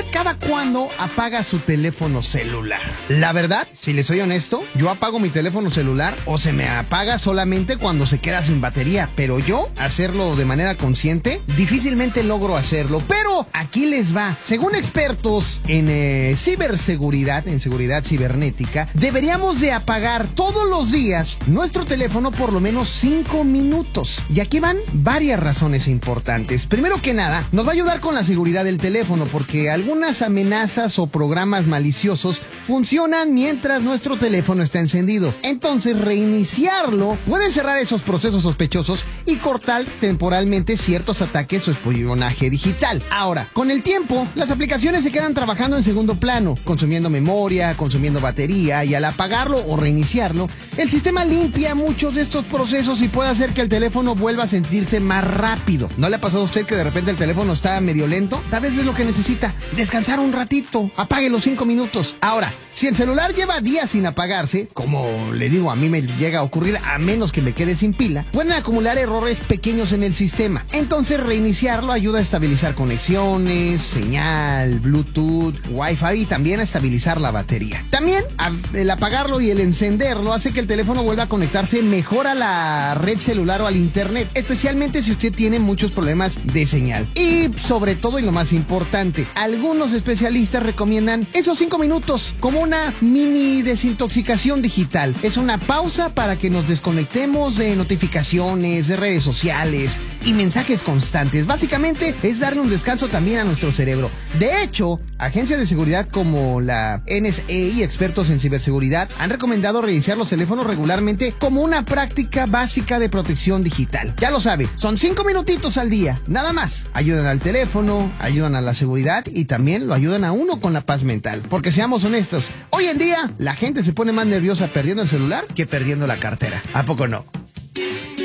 ¿Usted cada cuándo apaga su teléfono celular? La verdad, si les soy honesto, yo apago mi teléfono celular o se me apaga solamente cuando se queda sin batería, pero yo, hacerlo de manera consciente, difícilmente logro hacerlo. Pero aquí les va. Según expertos en ciberseguridad, en seguridad cibernética, deberíamos de apagar todos los días nuestro teléfono por lo menos 5 minutos. Y aquí van varias razones importantes. Primero que nada, nos va a ayudar con la seguridad del teléfono, porque algunas amenazas o programas maliciosos funcionan mientras nuestro teléfono está encendido. Entonces, reiniciarlo puede cerrar esos procesos sospechosos y cortar temporalmente ciertos ataques o espionaje digital. Ahora, con el tiempo, las aplicaciones se quedan trabajando en segundo plano, consumiendo memoria, consumiendo batería, y al apagarlo o reiniciarlo, el sistema limpia muchos de estos procesos y puede hacer que el teléfono vuelva a sentirse más rápido. ¿No le ha pasado a usted que de repente el teléfono está medio lento? A veces es lo que necesita, descansar un ratito. Apague los 5 minutos. Ahora, si el celular lleva días sin apagarse, como le digo, a mí me llega a ocurrir a menos que me quede sin pila, pueden acumular errores pequeños en el sistema. Entonces, reiniciarlo ayuda a estabilizar conexiones, señal, Bluetooth, Wi-Fi y también a estabilizar la batería. También, el apagarlo y el encenderlo hace que el teléfono vuelva a conectarse mejor a la red celular o al internet, especialmente si usted tiene muchos problemas de señal. Y sobre todo, y lo más importante, algunos especialistas recomiendan esos 5 minutos como una mini desintoxicación digital. Es una pausa para que nos desconectemos de notificaciones, de redes sociales y mensajes constantes. Básicamente es darle un descanso también a nuestro cerebro. De hecho, agencias de seguridad como la NSA y expertos en ciberseguridad han recomendado reiniciar los teléfonos regularmente como una práctica básica de protección digital. Ya lo sabe, son 5 minutitos al día, nada más. Ayudan al teléfono, ayudan a la seguridad y también lo ayudan a uno con la paz mental. Porque seamos honestos, hoy en día la gente se pone más nerviosa perdiendo el celular que perdiendo la cartera. ¿A poco no?